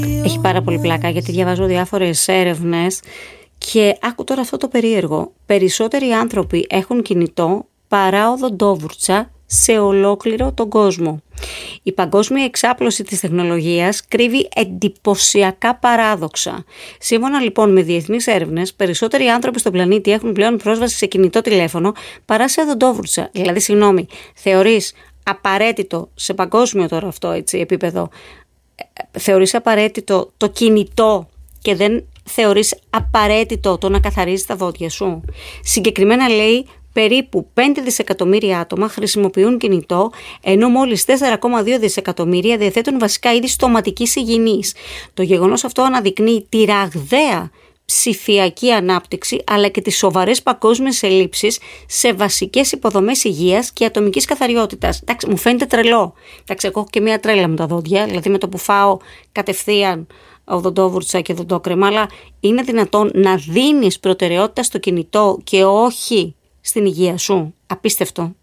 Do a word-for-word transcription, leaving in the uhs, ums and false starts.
Έχει πάρα πολύ πλάκα γιατί διαβάζω διάφορες έρευνες και άκου τώρα αυτό το περίεργο. Περισσότεροι άνθρωποι έχουν κινητό παρά οδοντόβουρτσα σε ολόκληρο τον κόσμο. Η παγκόσμια εξάπλωση της τεχνολογίας κρύβει εντυπωσιακά παράδοξα. Σύμφωνα λοιπόν με διεθνείς έρευνες, περισσότεροι άνθρωποι στον πλανήτη έχουν πλέον πρόσβαση σε κινητό τηλέφωνο παρά σε οδοντόβουρτσα. Δηλαδή, συγγνώμη, θεωρείς απαραίτητο σε παγκόσμιο τώρα αυτό έτσι, επίπεδο, θεωρείς απαραίτητο το κινητό και δεν θεωρείς απαραίτητο το να καθαρίζεις τα δόντια σου? Συγκεκριμένα λέει, περίπου πέντε δισεκατομμύρια άτομα χρησιμοποιούν κινητό, ενώ μόλις τέσσερα κόμμα δύο δισεκατομμύρια διαθέτουν βασικά είδη στοματικής υγιεινής. Το γεγονός αυτό αναδεικνύει τη ραγδαία ψηφιακή ανάπτυξη, αλλά και τις σοβαρές παγκόσμιες ελλείψεις σε βασικές υποδομές υγείας και ατομικής καθαριότητας. Εντάξει, μου φαίνεται τρελό. Εντάξει, εγώ έχω και μία τρέλα με τα δόντια, δηλαδή με το που φάω κατευθείαν οδοντόβουρτσα και οδοντόκρεμα, αλλά είναι δυνατόν να δίνεις προτεραιότητα στο κινητό και όχι στην υγεία σου? Απίστευτο.